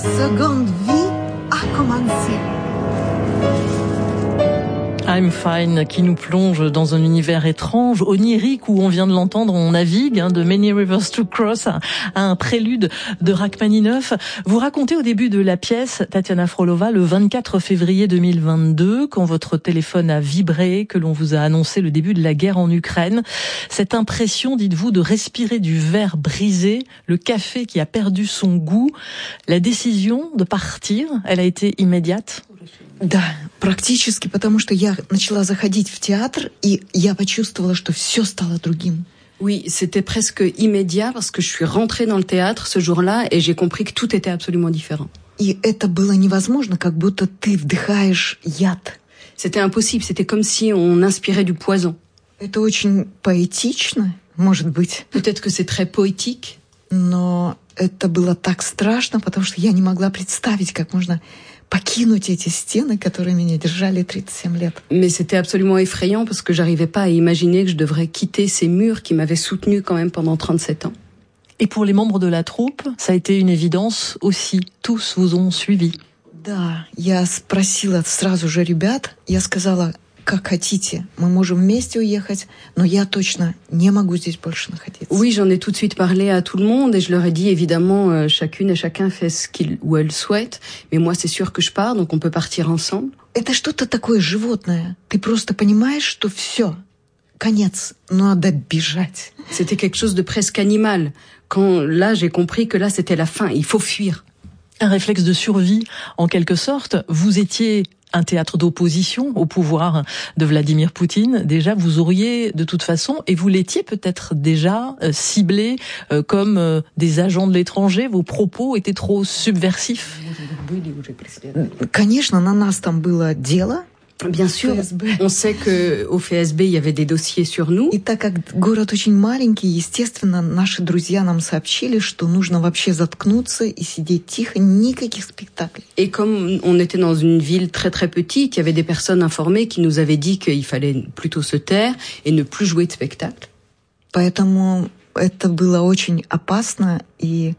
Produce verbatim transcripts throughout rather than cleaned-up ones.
Seconde vie a commencé. I'm Fine, qui nous plonge dans un univers étrange, onirique, où on vient de l'entendre, on navigue, hein, de Many Rivers to Cross, à, à un prélude de Rachmaninoff. Vous racontez au début de la pièce, Tatiana Frolova, le vingt-quatre février deux mille vingt-deux, quand votre téléphone a vibré, que l'on vous a annoncé le début de la guerre en Ukraine. Cette impression, dites-vous, de respirer du verre brisé, le café qui a perdu son goût. La décision de partir, elle a été immédiate? Да, практически, потому что я начала заходить в театр, и я почувствовала, что все стало другим. Oui, c'était presque immédiat parce que je suis rentrée dans le théâtre ce jour-là et j'ai compris que tout était absolument différent. И это было невозможно, как будто ты вдыхаешь яд. C'était impossible, c'était comme si on inspirait du poison. Это очень поэтично, может быть. Peut-être que c'est très poétique. Но это было так страшно, потому что я не могла представить, как можно покинуть эти стены, которые меня держали тридцать семь лет. Mais c'était absolument effrayant parce que j'arrivais pas à imaginer que je devrais quitter ces murs qui m'avaient soutenu quand même pendant trente-sept ans. Et pour les membres de la troupe, ça a été une évidence aussi. Tous vous ont suivi. Да, я спросила сразу же ребят, я сказала, как хотите, мы можем вместе уехать, но я точно не могу здесь больше находиться. Oui, j'en ai tout de suite parlé à tout le monde et je leur ai dit évidemment euh, chacune et chacun fait ce qu'il ou elle souhaite, mais moi c'est sûr que je pars, donc on peut partir ensemble. Это что-то такое животное. Ты просто понимаешь, что все, конец, надо бежать. C'était quelque chose de presque animal. Quand là j'ai compris que là c'était la fin, il faut fuir. Un réflexe de survie, en quelque sorte. Vous étiez un théâtre d'opposition au pouvoir de Vladimir Poutine. Déjà, vous auriez de toute façon, et vous l'étiez peut-être déjà euh, ciblé euh, comme euh, des agents de l'étranger. Vos propos étaient trop subversifs. Конечно, на нас там было дело. Bien sûr, on sait que au F S B il y avait des dossiers sur nous. И так как город очень маленький, естественно, наши друзья нам сообщили, что нужно вообще заткнуться и сидеть тихо, никаких спектаклей. Et comme on était dans une ville très très petite, il y avait des personnes informées qui nous avaient dit qu'il fallait plutôt se taire et ne plus jouer de spectacle. Поэтому это было очень опасно, и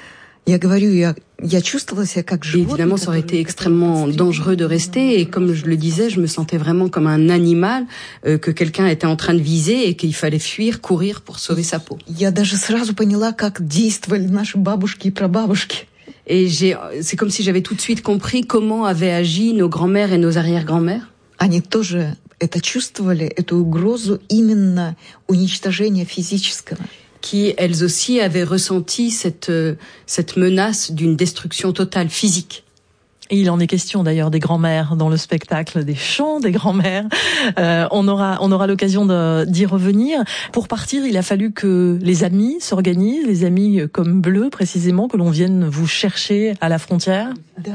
я говорю, я я чувствовала себя как животное. Évidemment, ça aurait été extrêmement dangereux de rester et comme je le disais, je me sentais vraiment comme un animal euh, que quelqu'un était en train de viser et qu'il fallait fuir, courir pour sauver sa peau. Я даже сразу поняла, как действовали наши бабушки и прабабушки. Et j'ai, c'est comme si j'avais tout de suite compris comment avaient agi nos grands-mères et nos arrière-grands-mères. Они тоже это чувствовали, эту угрозу именно уничтожения физического. Qui, elles aussi, avaient ressenti cette, cette menace d'une destruction totale physique. Et il en est question d'ailleurs des grands-mères dans le spectacle, des chants des grands-mères. Euh, on aura, on aura l'occasion de, d'y revenir. Pour partir, il a fallu que les amis s'organisent, les amis comme Bleu précisément, que l'on vienne vous chercher à la frontière. Да.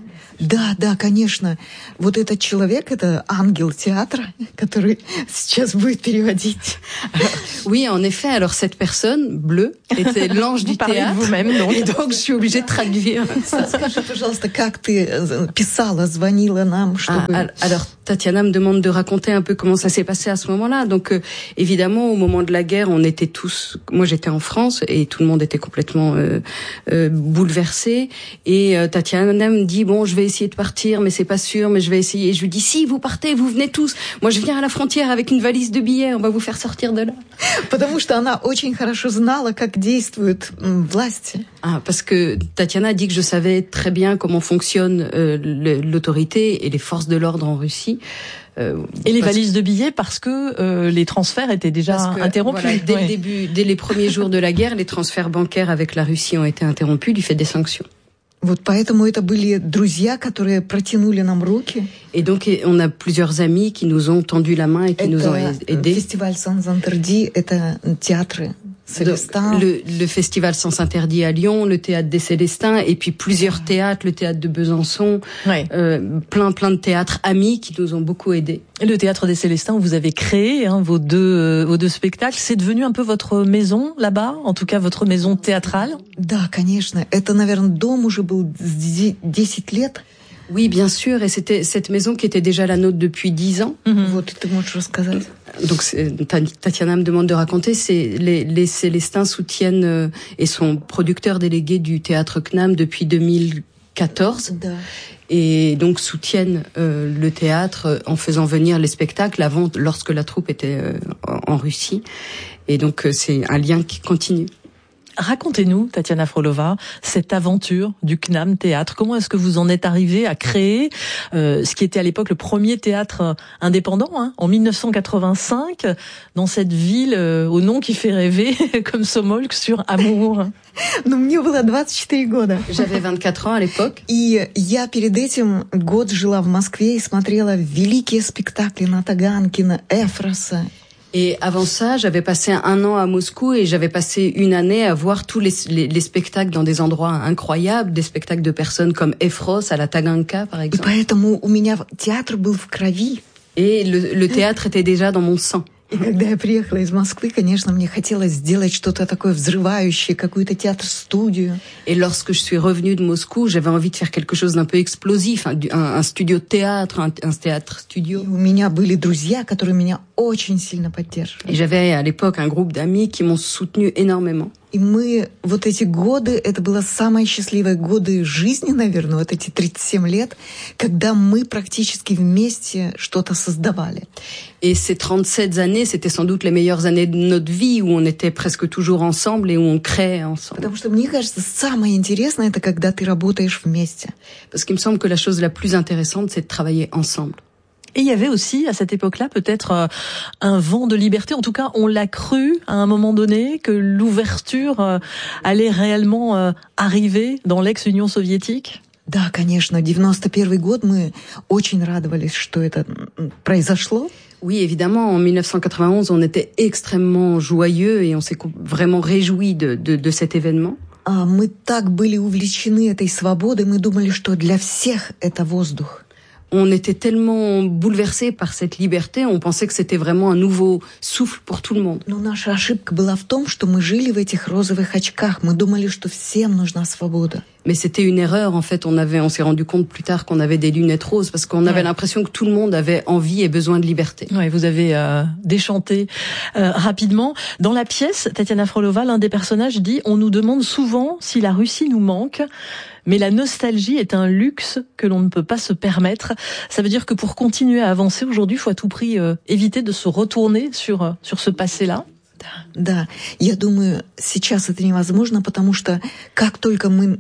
Да, да, конечно. Вот этот человек, это ангел театра, который сейчас будет переводить. Oui, en effet. Alors cette personne, Bleu, était l'ange du théâtre. Vous-même, donc. Et donc je suis obligée de traduire ça. Скажи, пожалуйста, как ты писала, звонила нам, чтобы... Ah, alors Tatiana me demande de raconter un peu comment ça s'est passé à ce moment-là. Donc euh, évidemment, au moment de la guerre, on était tous... Moi, j'étais en France et tout le monde était complètement euh, euh, bouleversé. Et euh, Tatiana me dit, bon, je vais essayer de partir, mais c'est pas sûr, mais je vais essayer. Et je lui dis, si, vous partez, vous venez tous. Moi, je viens à la frontière avec une valise de billets, on va vous faire sortir de là. Потому что она очень хорошо знала, как действуют власти. Ah, parce que Tatiana dit que je savais très bien comment fonctionne euh, l'autorité et les forces de l'ordre en Russie. Euh, et les valises de billets parce que euh, les transferts étaient déjà que, interrompus. Voilà, dès ouais. le début, dès les premiers jours de la guerre, les transferts bancaires avec la Russie ont été interrompus du fait des sanctions. Вот поэтому это были друзья, которые протянули нам руки. Et donc on a plusieurs amis qui nous ont tendu la main et qui это nous ont aidés. Фестиваль Sans Interdit, это театры. Le, le festival Sans Interdit à Lyon, le théâtre des Célestins, et puis plusieurs théâtres, le théâtre de Besançon, ouais. euh, plein plein de théâtres amis qui nous ont beaucoup aidés. Le théâtre des Célestins où vous avez créé hein, vos deux euh, vos deux spectacles, c'est devenu un peu votre maison là-bas, en tout cas votre maison théâtrale. Да, конечно, это, наверное, дом уже был десять лет. Oui, bien sûr, et c'était cette maison qui était déjà la nôtre depuis dix ans. Mm-hmm. Вот ты можешь рассказать. Donc Tatiana me demande de raconter, c'est les, les Célestins soutiennent euh, et sont producteurs délégués du théâtre C N A M depuis deux mille quatorze. Да. Et donc soutiennent euh, le théâtre en faisant venir les spectacles avant, lorsque la troupe était euh, en Russie. Et donc euh, c'est un lien qui continue. Racontez-nous, Tatiana Frolova, cette aventure du C N A M Théâtre. Comment est-ce que vous en êtes arrivé à créer euh, ce qui était à l'époque le premier théâtre indépendant, hein, en mille neuf cent quatre-vingt-cinq, dans cette ville euh, au nom qui fait rêver, comme Somolk sur Amour? Ну, мне было двадцать четыре года. J'avais vingt-quatre ans à l'époque. И я перед этим год жила в Москве и смотрела великие спектакли на Таганкина, Эфроса. Et avant ça, j'avais passé un an à Moscou et j'avais passé une année à voir tous les, les, les spectacles dans des endroits incroyables, des spectacles de personnes comme Efros à la Taganka, par И exemple. поэтому у меня театр был в крови. Et le, le théâtre était déjà dans mon sang. И когда я приехала из Москвы, конечно, мне хотелось сделать что-то такое взрывающее, какую-то театр-студию. Et lorsque je suis revenue de Moscou, j'avais envie de faire quelque chose d'un peu explosif, un, un, un studio de théâtre, un, un théâtre-studio. И у меня были друзья, которые меня очень сильно поддерживали. Et j'avais à l'époque un groupe d'amis qui m'ont soutenu énormément. И мы вот эти годы, это было самые счастливые годы жизни, наверное, вот эти тридцать семь лет, когда мы практически вместе что-то создавали. Et ces trente-sept années, c'était sans doute les meilleures années de notre vie, où on était presque toujours ensemble et où on créait ensemble. Потому что, мне кажется, самое интересное, это когда ты работаешь вместе. Parce qu'il me semble que la chose la plus intéressante, c'est de travailler ensemble. Et il y avait aussi, à cette époque-là, peut-être euh, un vent de liberté. En tout cas, on l'a cru à un moment donné que l'ouverture euh, allait réellement euh, arriver dans l'ex-Union soviétique. Да, конечно, девяносто первый год мы очень радовались, что это произошло. Oui, évidemment, en mille neuf cent quatre-vingt-onze, on était extrêmement joyeux et on s'est vraiment réjouis de, de, de cet événement. А мы так были увлечены этой свободой, мы думали, что для всех это воздух. On était tellement bouleversés par cette liberté, on pensait que c'était vraiment un nouveau souffle pour tout le monde. Но наша ошибка была в том, что мы жили в этих розовых очках. Мы думали, что всем нужна свобода. Mais c'était une erreur, en fait. On avait, on s'est rendu compte plus tard qu'on avait des lunettes roses parce qu'on avait ouais. l'impression que tout le monde avait envie et besoin de liberté. Ouais, vous avez euh, déchanté euh, rapidement. Dans la pièce, Tatiana Frolova, l'un des personnages dit « On nous demande souvent si la Russie nous manque, mais la nostalgie est un luxe que l'on ne peut pas se permettre. » Ça veut dire que pour continuer à avancer aujourd'hui, il faut à tout prix euh, éviter de se retourner sur, euh, sur ce passé-là. Да, да. Я думаю, сейчас это невозможно, потому что как только мы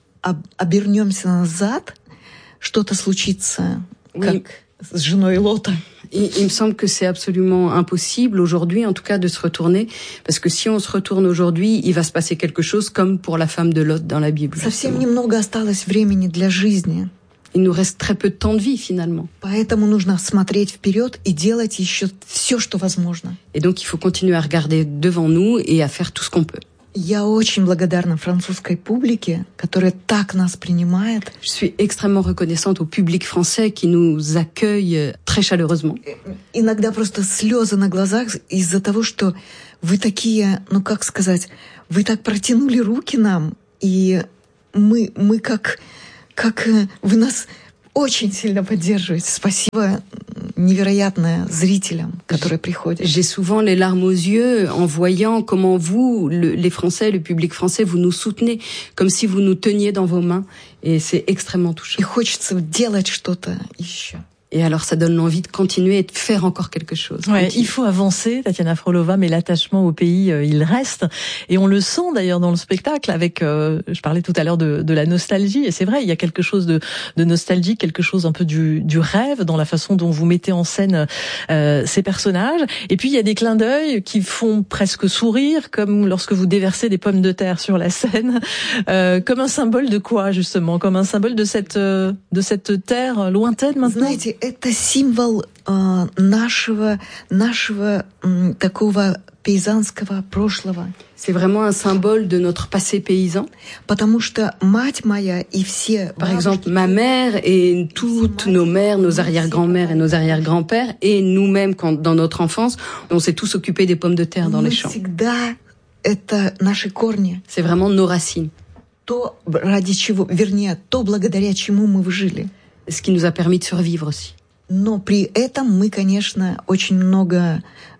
обернемся назад, что-то случится, oui. как с женой Лота. Il, il me semble que c'est absolument impossible aujourd'hui, en tout cas, de se retourner, parce que si on se retourne aujourd'hui, il va se passer quelque chose comme pour la femme de Lot dans la Bible. Совсем немного осталось времени для жизни. Il nous reste très peu de temps de vie, finalement. Поэтому нужно смотреть вперед и делать еще все, что возможно. Et donc, il faut continuer à regarder devant nous et à faire tout ce qu'on peut. Я очень благодарна французской публике, которая так нас принимает. Je suis extrêmement reconnaissante au public français qui nous accueille très chaleureusement. Иногда просто слезы на глазах из-за того, что вы такие, ну как сказать, вы так протянули руки нам, и мы, мы как, как вы нас очень сильно поддерживаете. Спасибо невероятное зрителям, которые приходят. J'ai souvent les larmes aux yeux en voyant comment vous, le, les Français, le public français, vous nous soutenez, comme si vous nous teniez dans vos mains. Et c'est extrêmement touchant. И хочется делать что-то еще. Et alors, ça donne l'envie de continuer et de faire encore quelque chose. Ouais, il faut avancer, Tatiana Frolova, mais l'attachement au pays, euh, il reste. Et on le sent d'ailleurs dans le spectacle avec, euh, je parlais tout à l'heure de, de la nostalgie. Et c'est vrai, il y a quelque chose de, de nostalgique, quelque chose un peu du, du rêve dans la façon dont vous mettez en scène euh, ces personnages. Et puis, il y a des clins d'œil qui font presque sourire, comme lorsque vous déversez des pommes de terre sur la scène. Euh, comme un symbole de quoi, justement? Comme un symbole de cette, euh, de cette terre lointaine maintenant? Знаете, это символ э, нашего, нашего э, такого пейзанского прошлого. C'est vraiment un symbole de notre passé paysan. Потому что мать моя и все... Par exemple, ma mère et toutes nos mères, nos arrière-grand-mères et nos arrière-grands-pères, et nous-mêmes, quand, dans notre enfance, on s'est tous occupés des pommes de terre dans les champs. Всегда это наши корни. C'est vraiment nos racines. То, ради чего, вернее, то, благодаря чему мы выжили. Ce qui nous a permis de survivre aussi. Но при этом мы, конечно, очень много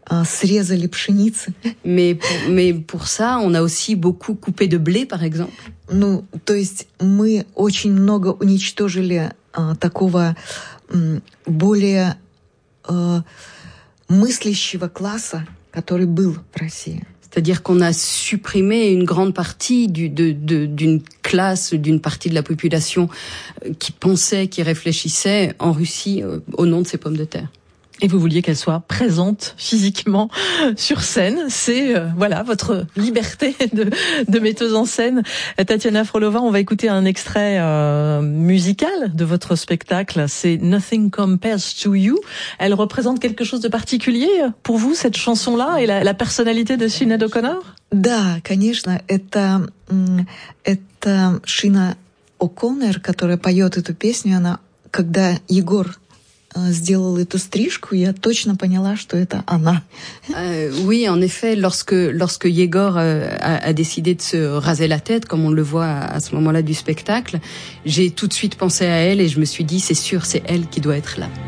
срезали пшеницы. Mais pour, mais pour ça, on a aussi beaucoup coupé de blé, par exemple. Ну, то есть мы очень много уничтожили а, такого м, более а, мыслящего класса, который был в России. C'est-à-dire qu'on a supprimé une grande partie du, de, de, d'une classe, d'une partie de la population qui pensait, qui réfléchissait en Russie euh, au nom de ces pommes de terre. Et vous vouliez qu'elle soit présente physiquement sur scène. C'est euh, voilà votre liberté de, de metteuse en scène. Tatiana Frolova, on va écouter un extrait euh, musical de votre spectacle. C'est Nothing Compares to You. Elle représente quelque chose de particulier pour vous, cette chanson-là, et la, la personnalité de Sinéad O'Connor? Да, конечно, это, это Шина О'Коннор, которая поет эту песню. Она, когда Егор сделал эту стрижку, я точно поняла, что это она. Euh, oui, en effet, lorsque lorsque Yegor euh, a, a décidé de se raser la tête, comme on le voit à, à ce moment-là du spectacle, j'ai tout de suite pensé à elle et je me suis dit, c'est sûr, c'est elle qui doit être là.